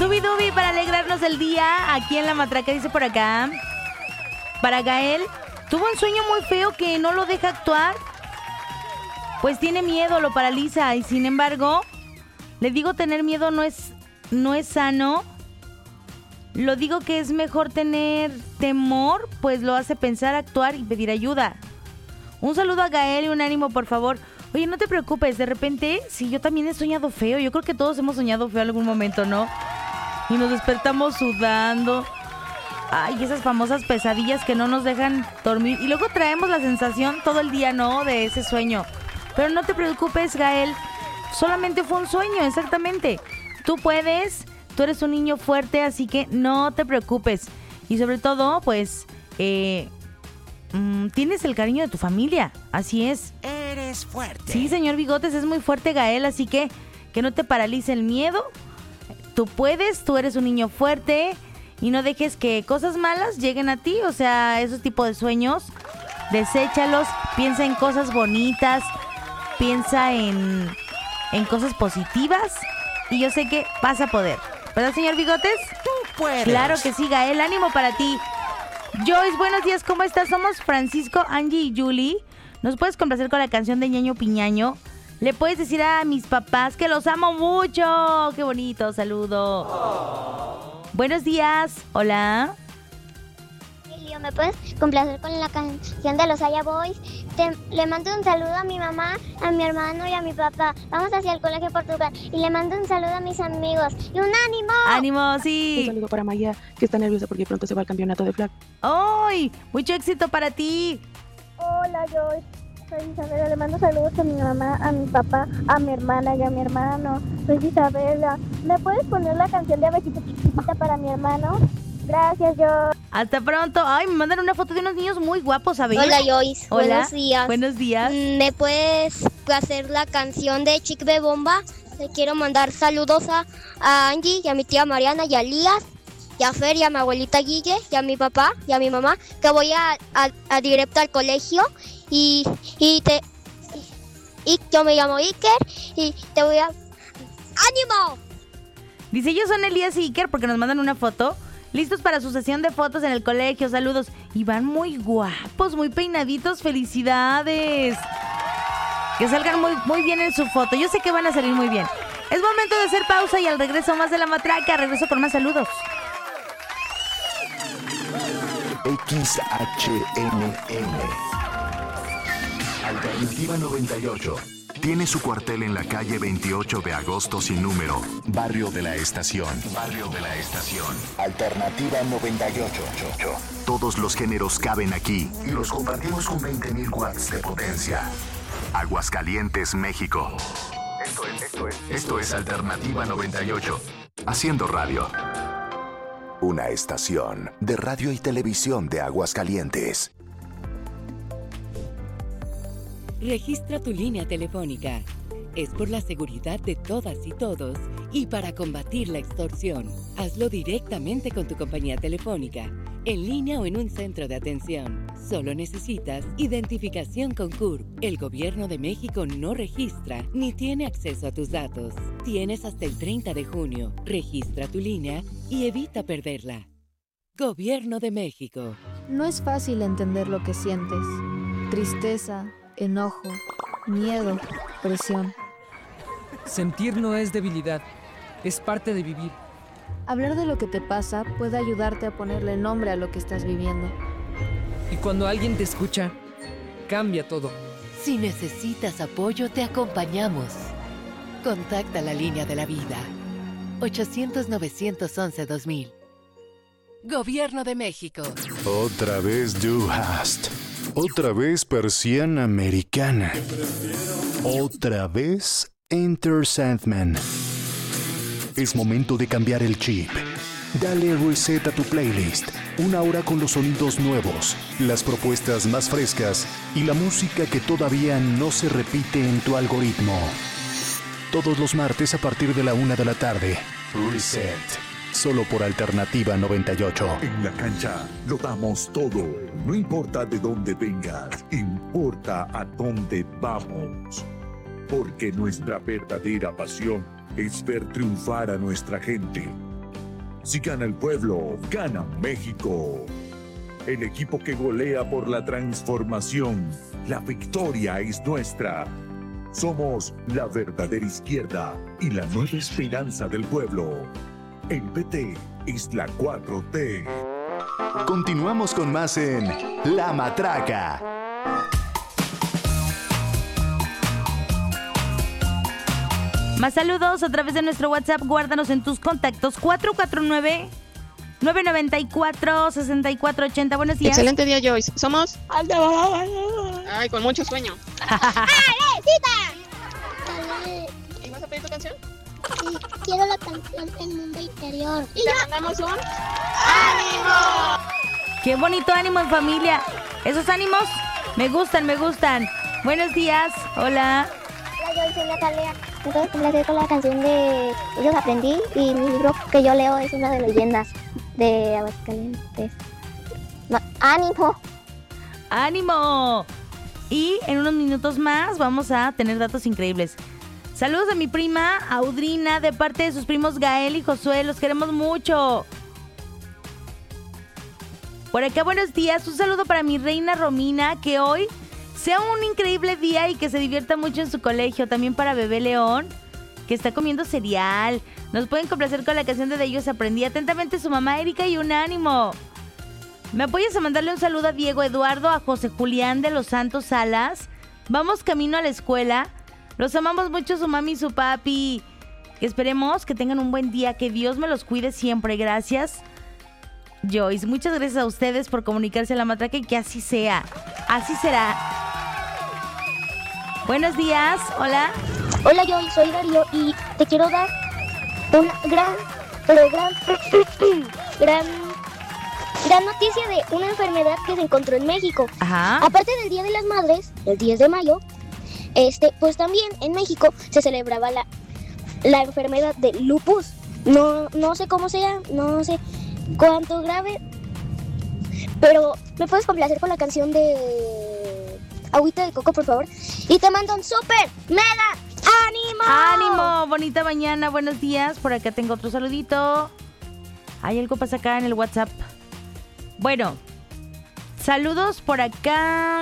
Dubi para alegrarnos el día aquí en La Matraca, dice por acá. Para Gael, tuvo un sueño muy feo que no lo deja actuar. Pues tiene miedo, lo paraliza y sin embargo, le digo tener miedo no es sano. Lo digo que es mejor tener temor, pues lo hace pensar, actuar y pedir ayuda. Un saludo a Gael y un ánimo, por favor. Oye, no te preocupes, de repente, sí, yo también he soñado feo. Yo creo que todos hemos soñado feo en algún momento, ¿no? Y nos despertamos sudando. Ay, esas famosas pesadillas que no nos dejan dormir. Y luego traemos la sensación todo el día, ¿no? De ese sueño. Pero no te preocupes, Gael. Solamente fue un sueño, exactamente. Tú puedes, tú eres un niño fuerte, así que no te preocupes. Y sobre todo, pues, tienes el cariño de tu familia. Así es. Eres fuerte. Sí, señor Bigotes, es muy fuerte, Gael, así que no te paralice el miedo. Tú puedes, tú eres un niño fuerte y no dejes que cosas malas lleguen a ti. O sea, esos tipos de sueños, deséchalos, piensa en cosas bonitas, piensa en cosas positivas y yo sé que vas a poder. ¿Verdad, señor Bigotes? Tú puedes. Claro que sí, Gael, ánimo para ti. Joyce, buenos días, ¿cómo estás? Somos Francisco, Angie y Julie. ¿Nos puedes complacer con la canción de Ñaño Piñaño? ¿Le puedes decir a mis papás que los amo mucho? ¡Qué bonito! Saludo. Buenos días. Hola. Emilio, ¿me puedes complacer con la canción de los Aya Boys? Le mando un saludo a mi mamá, a mi hermano y a mi papá. Vamos hacia el colegio Portugal. Y le mando un saludo a mis amigos. ¡Y un ánimo! ¡Ánimo, sí! Un saludo para Maya, que está nerviosa porque pronto se va al campeonato de flag. ¡Ay! ¡Mucho éxito para ti! Hola, Joyce. Soy Isabela. Le mando saludos a mi mamá, a mi papá, a mi hermana y a mi hermano. Soy Isabela. ¿Me puedes poner la canción de Abejita Chiquitita para mi hermano? Gracias, Joyce. Hasta pronto. Ay, me mandan una foto de unos niños muy guapos, ¿sabes? Hola, Joyce. Hola. Buenos días. Buenos días. ¿Me puedes hacer la canción de Chic de Bomba? Le quiero mandar saludos a Angie y a mi tía Mariana y a Lías y a Fer y a mi abuelita Guille y a mi papá y a mi mamá, que voy a directo al colegio y yo me llamo Iker y te voy a... ¡Ánimo! Dice, ellos son Elías y Iker porque nos mandan una foto. Listos para su sesión de fotos en el colegio. Saludos. Y van muy guapos, muy peinaditos. ¡Felicidades! Que salgan muy bien en su foto. Yo sé que van a salir muy bien. Es momento de hacer pausa y al regreso más de La Matraca. Regreso con más saludos. XHNN Alternativa 98 tiene su cuartel en la calle 28 de agosto sin número, Barrio de la Estación. Barrio de la Estación. Alternativa 98. Todos los géneros caben aquí y los compartimos con 20.000 watts de potencia. Aguascalientes, México. Esto es Alternativa 98. Haciendo radio. Una estación de radio y televisión de Aguascalientes. Registra tu línea telefónica. Es por la seguridad de todas y todos y para combatir la extorsión. Hazlo directamente con tu compañía telefónica, en línea o en un centro de atención. Solo necesitas identificación con CURP. El Gobierno de México no registra ni tiene acceso a tus datos. Tienes hasta el 30 de junio. Registra tu línea y evita perderla. Gobierno de México. No es fácil entender lo que sientes. Tristeza, enojo, miedo, presión. Sentir no es debilidad, es parte de vivir. Hablar de lo que te pasa puede ayudarte a ponerle nombre a lo que estás viviendo. Y cuando alguien te escucha, cambia todo. Si necesitas apoyo, te acompañamos. Contacta la línea de la vida. 800-911-2000. Gobierno de México. Otra vez Du Hast. Otra vez persiana americana. Otra vez Enter Sandman. Es momento de cambiar el chip. Dale reset a tu playlist. Una hora con los sonidos nuevos, las propuestas más frescas y la música que todavía no se repite en tu algoritmo. Todos los martes a partir de la 1 de la tarde. Reset. Solo por Alternativa 98. En la cancha lo damos todo. No importa de dónde vengas, importa a dónde vamos. Porque nuestra verdadera pasión es ver triunfar a nuestra gente. Si gana el pueblo, gana México. El equipo que golea por la transformación. La victoria es nuestra. Somos la verdadera izquierda y la nueva esperanza del pueblo. El PT es la 4T. Continuamos con más en La Matraca. Más saludos a través de nuestro WhatsApp. Guárdanos en tus contactos. 449-994-6480. Buenos días. Excelente día, Joyce. Somos... Ay, con mucho sueño. ¿Y vas a pedir tu canción? Sí, quiero la canción El Mundo Interior. Y ya mandamos un... ¡Ánimo! Qué bonito ánimo en familia. Esos ánimos me gustan, me gustan. Buenos días. Hola. Hola, yo soy Natalia. Me puedes complacer con la canción de Ellos Aprendí, y mi libro que yo leo es una de leyendas de Aguascalientes. No, ¡ánimo! ¡Ánimo! Y en unos minutos más vamos a tener datos increíbles. Saludos a mi prima Audrina de parte de sus primos Gael y Josué. Los queremos mucho. Por acá, buenos días. Un saludo para mi reina Romina, que hoy sea un increíble día y que se divierta mucho en su colegio. También para Bebé León, que está comiendo cereal. Nos pueden complacer con la canción de Ellos Aprendí. Atentamente su mamá Erika y un ánimo. ¿Me apoyas a mandarle un saludo a Diego Eduardo, a José Julián de los Santos Salas? Vamos camino a la escuela. Los amamos mucho su mami y su papi. Esperemos que tengan un buen día. Que Dios me los cuide siempre. Gracias, Joyce. Muchas gracias a ustedes por comunicarse a La Matraca y que así sea. Así será. Buenos días. Hola. Hola, yo soy Darío y te quiero dar una gran noticia de una enfermedad que se encontró en México. Ajá. Aparte del Día de las Madres, el 10 de mayo, pues también en México se celebraba la enfermedad de lupus. No sé cómo sea, no sé cuánto grave, pero me puedes complacer con la canción de Agüita de Coco, por favor. Y te mando un súper mega ánimo. ¡Ánimo! Bonita mañana, buenos días. Por acá tengo otro saludito. Hay algo pasa acá en el WhatsApp. Bueno, saludos por acá.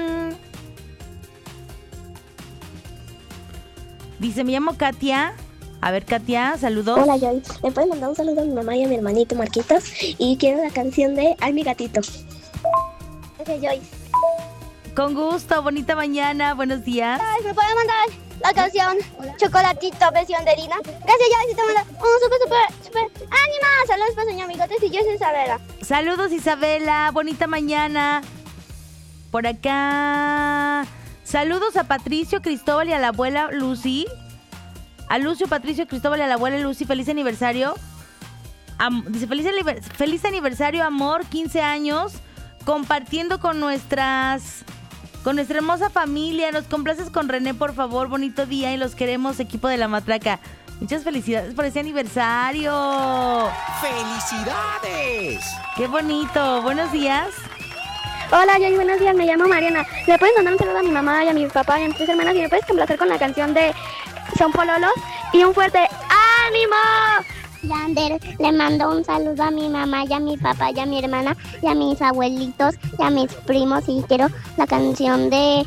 Dice, me llamo Katia. A ver, Katia, saludos. Hola, Joy. ¿Me puedes mandar un saludo a mi mamá y a mi hermanito Marquitos? Y quiero la canción de Ay, mi gatito. Gracias, Joy. Con gusto, bonita mañana, buenos días. Ay, ¿me puedes mandar la canción Chocolatito, versión de Lina? Gracias, Joy. Y te mando un súper ánimo. Saludos para señor Amigotes y yo soy Isabela. Saludos, Isabela, bonita mañana. Por acá. Saludos a Patricio, Cristóbal y a la abuela Lucy. A Lucio, Patricio, Cristóbal y a la abuela Lucy, feliz aniversario. Dice, feliz aniversario, amor, 15 años, compartiendo con nuestra hermosa familia. Nos complaces con René, por favor, bonito día y los queremos, equipo de La Matraca. Muchas felicidades por ese aniversario. ¡Felicidades! ¡Qué bonito! Buenos días. Hola, Joy, buenos días, me llamo Mariana. ¿Le puedes mandar un saludo a mi mamá y a mi papá y a mis 3 hermanas? Y me puedes complacer con la canción de Son Pololos y un fuerte ánimo. Yander, le mando un saludo a mi mamá y a mi papá y a mi hermana y a mis abuelitos y a mis primos, y quiero la canción del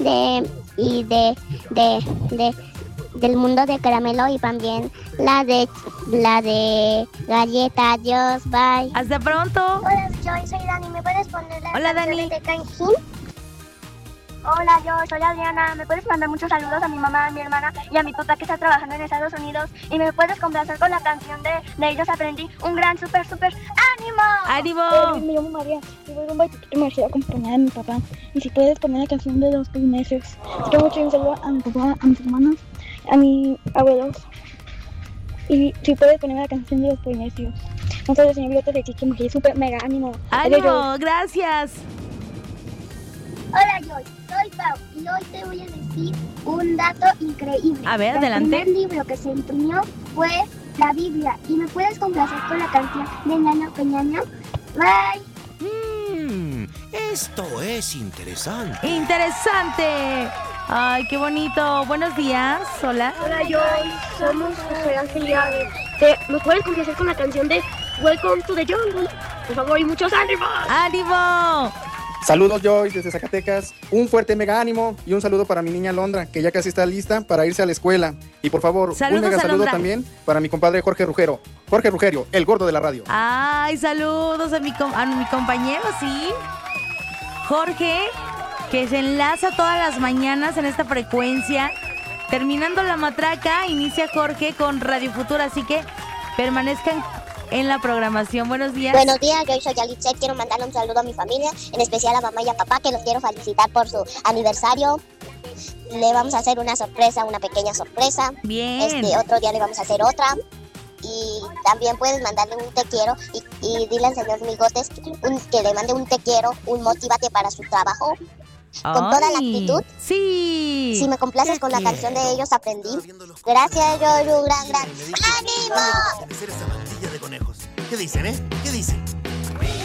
Mundo de Caramelo y también la de Galleta. Adiós, bye. Hasta pronto. Hola, Joy, soy Dani. ¿Me puedes poner la Hola, canción Dani. de Kanjin? Hola, yo soy Adriana. ¿Me puedes mandar muchos saludos a mi mamá, a mi hermana y a mi papá que está trabajando en Estados Unidos? Y me puedes complacer con la canción de Ellos Aprendí. Un gran súper ánimo. ¡Ánimo! Me llamo María. Y voy a un baitito que me ayuda acompañada de mi papá. Y si puedes poner la canción de Los Polinesios. Quiero mucho un saludo a mi papá, a mis hermanos, a mis abuelos. Y si puedes poner la canción de Los Polinesios. No sé, señor Bigote de Chichi, me súper mega ánimo. ¡Ánimo! Gracias. Hola, Joy, soy Pau y hoy te voy a decir un dato increíble. A ver, adelante. El primer libro que se imprimió fue la Biblia. Y me puedes complacer con la canción de Ñaño Peñaño. Bye. Esto es interesante. ¡Interesante! ¡Ay, qué bonito! Buenos días. Hola. Hola, Joy. Somos José Ángel y Ave. ¿Nos puedes complacer con la canción de Welcome to the jungle. Por favor, y muchos ánimos. ¡Ánimo! Saludos, Joyce, desde Zacatecas. Un fuerte mega ánimo y un saludo para mi niña Londra, que ya casi está lista para irse a la escuela. Y por favor, Saludos un mega a saludo Londra. también para mi compadre Jorge Rugerio, el gordo de la radio. Ay, saludos a mi compañero, sí. Jorge, que se enlaza todas las mañanas en esta frecuencia. Terminando la matraca, inicia Jorge con Radio Futura, así que permanezcan en la programación. Buenos días. Buenos días, yo soy Yalitza. Quiero mandarle un saludo a mi familia, en especial a mamá y a papá, que los quiero felicitar por su aniversario. Le vamos a hacer una sorpresa, una pequeña sorpresa. Bien. Otro día le vamos a hacer otra. Y también puedes mandarle un te quiero y dile al señor Migotes que le mande un te quiero, un motívate para su trabajo. Con toda la actitud. Sí. Si me complaces con la canción de ellos, aprendí. Gracias, Yoru, gran. ¡Ánimo! ¡Ánimo! De conejos. ¿Qué dicen, ¿Qué dicen?